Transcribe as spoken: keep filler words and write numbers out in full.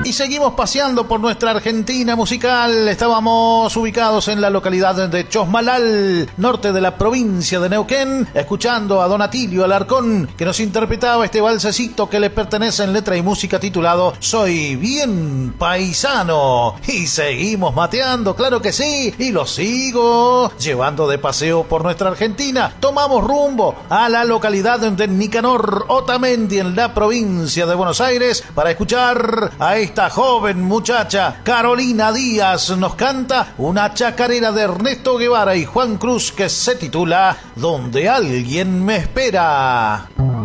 Y seguimos paseando por nuestra Argentina musical. Estábamos ubicados en la localidad de Chosmalal, norte de la provincia de Neuquén, escuchando a Don Atilio Alarcón, que nos interpretaba este balsecito que le pertenece en letra y música titulado Soy bien paisano. Y seguimos mateando, claro que sí, y lo sigo llevando de paseo por nuestra Argentina. Tomamos rumbo a la localidad de Nicanor Otamendi, en la provincia de Buenos Aires, para escuchar a esta joven muchacha. Carolina Díaz nos canta una chacarera de Ernesto Guevara y Juan Cruz que se titula Donde alguien me espera.